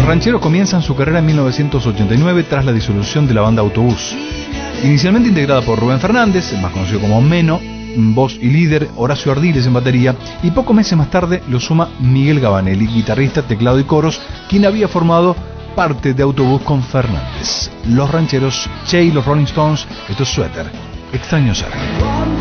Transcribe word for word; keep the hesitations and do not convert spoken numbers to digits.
Rancheros comienzan su carrera en mil novecientos ochenta y nueve tras la disolución de la banda Autobús. Inicialmente integrada por Rubén Fernández, más conocido como Meno, voz y líder, Horacio Ardiles en batería, y pocos meses más tarde lo suma Miguel Gabanelli, guitarrista, teclado y coros, quien había formado parte de Autobús con Fernández. Los Rancheros, Che y los Rolling Stones, esto es Suéter, Extraño Ser.